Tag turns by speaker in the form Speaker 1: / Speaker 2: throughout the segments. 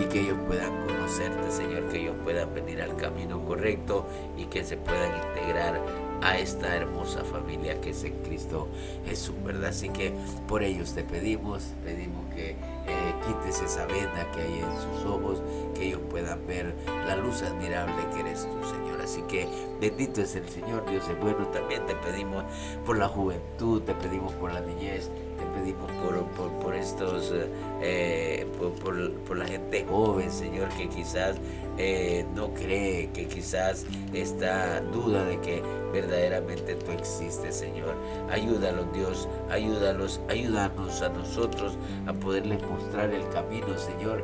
Speaker 1: que ellos puedan conocerte, Señor, que ellos puedan venir al camino correcto y que se puedan integrar a esta hermosa familia que es en Cristo Jesús, ¿verdad? Así que por ellos te pedimos que quites esa venda que hay en sus ojos, que ellos puedan ver la luz admirable que eres tú, Señor. Así que bendito es el Señor, Dios es bueno. También te pedimos por la juventud, te pedimos por la niñez, te pedimos por estos, por la gente joven, Señor, que quizás no cree, que quizás está duda de que verdaderamente tú existes, Señor. Ayúdalos, Dios, ayúdanos a nosotros a poderles mostrar el camino, Señor,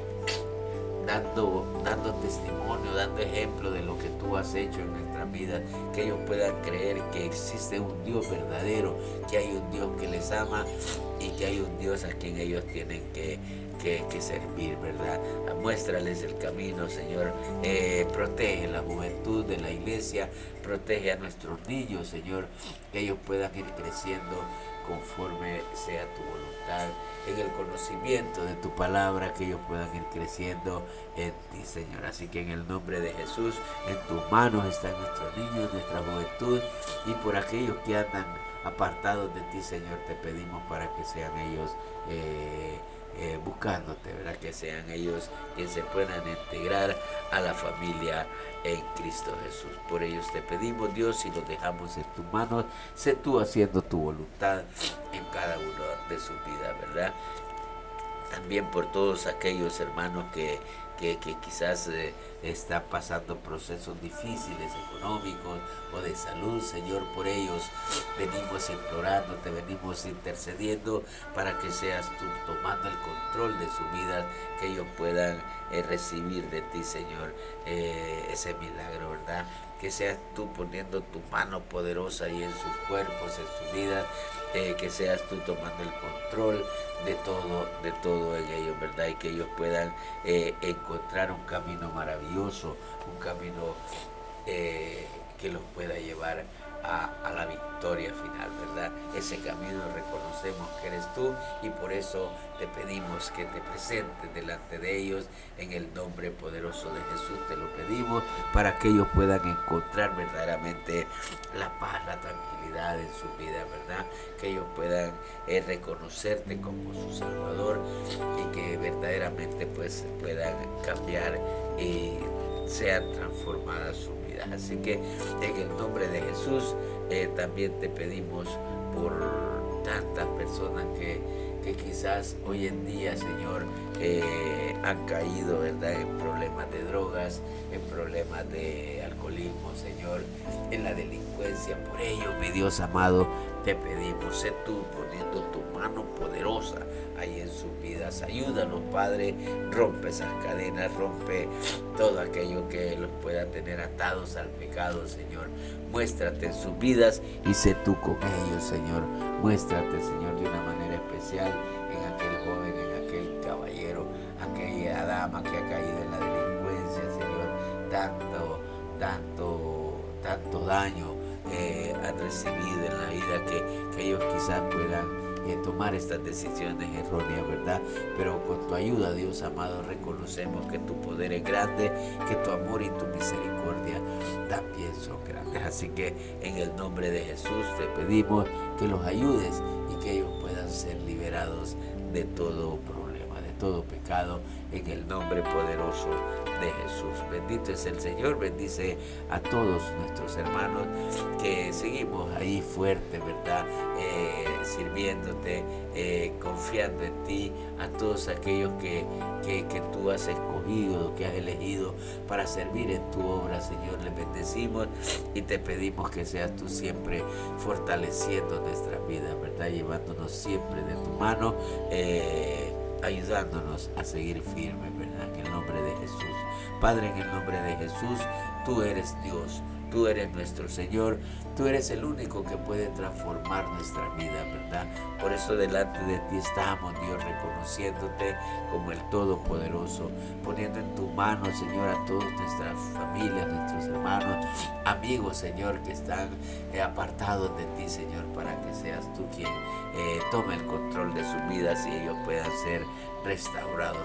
Speaker 1: dando testimonio, dando ejemplo de lo que tú has hecho en nuestras vidas, que ellos puedan creer que existe un Dios verdadero, que hay un Dios que les ama y que hay un Dios a quien ellos tienen que servir, ¿verdad? Muéstrales el camino, Señor. Protege la juventud de la iglesia, protege a nuestros niños, Señor, que ellos puedan ir creciendo conforme sea tu voluntad, en el conocimiento de tu palabra, que ellos puedan ir creciendo en ti, Señor. Así que en el nombre de Jesús, en tus manos están nuestros niños, nuestra juventud, y por aquellos que andan apartados de ti, Señor, te pedimos para que sean ellos buscándote, ¿verdad? Que sean ellos quienes se puedan integrar a la familia en Cristo Jesús. Por ellos te pedimos, Dios, y los dejamos en tus manos. Sé tú haciendo tu voluntad en cada uno de sus vidas, ¿verdad? También por todos aquellos hermanos que quizás están pasando procesos difíciles económicos o de salud, Señor, por ellos venimos implorándote, venimos intercediendo para que seas tú tomando el control de su vida, que ellos puedan recibir de ti, Señor, ese milagro, ¿verdad? Que seas tú poniendo tu mano poderosa ahí en sus cuerpos, en su vida, que seas tú tomando el control de todo en ellos, ¿verdad? Y que ellos puedan encontrar un camino maravilloso, un camino que los pueda llevar a la victoria final, ¿verdad? Ese camino reconocemos que eres tú y por eso te pedimos que te presentes delante de ellos en el nombre poderoso de Jesús. Te lo pedimos para que ellos puedan encontrar verdaderamente la paz, la tranquilidad en su vida, ¿verdad? Que ellos puedan reconocerte como su Salvador y que verdaderamente pues puedan cambiar y sean transformadas sus vidas. Así que en el nombre de Jesús también te pedimos por tantas personas que quizás hoy en día, Señor, han caído, ¿verdad?, en problemas de drogas, en problemas de alcoholismo, Señor, en la delincuencia. Por ello, mi Dios amado, te pedimos, sé tú poniendo tu mano poderosa ahí en sus vidas. Ayúdanos, Padre, rompe esas cadenas, rompe todo aquello que los pueda tener atados al pecado, Señor. Muéstrate en sus vidas y sé tú con ellos, Señor. Muéstrate, Señor, de una manera especial en aquel joven, en aquel caballero, aquella dama que ha caído en la delincuencia, Señor. Tanto daño han recibido en la vida que ellos quizás puedan tomar estas decisiones erróneas, ¿verdad? Pero con tu ayuda, Dios amado, reconocemos que tu poder es grande, que tu amor y tu misericordia también son grandes. Así que en el nombre de Jesús te pedimos que los ayudes y que ellos puedan ser liberados de todo problema, de todo pecado, en el nombre poderoso de Jesús. Bendito es el Señor, bendice a todos nuestros hermanos que seguimos ahí fuerte, ¿verdad? Sirviéndote, confiando en ti, a todos aquellos que tú has escogido, que has elegido para servir en tu obra, Señor. Les bendecimos y te pedimos que seas tú siempre fortaleciendo nuestras vidas, ¿verdad? Llevándonos siempre de tu mano, ayudándonos a seguir firmes, ¿verdad? En el nombre de Jesús. Padre, en el nombre de Jesús, tú eres Dios, tú eres nuestro Señor, tú eres el único que puede transformar nuestra vida, ¿verdad? Por eso delante de ti estamos, Dios, reconociéndote como el Todopoderoso, poniendo en tu mano, Señor, a todas nuestras familias, nuestros hermanos, amigos, Señor, que están apartados de ti, Señor, para que seas tú quien tome el control de sus vidas y ellos puedan ser restaurados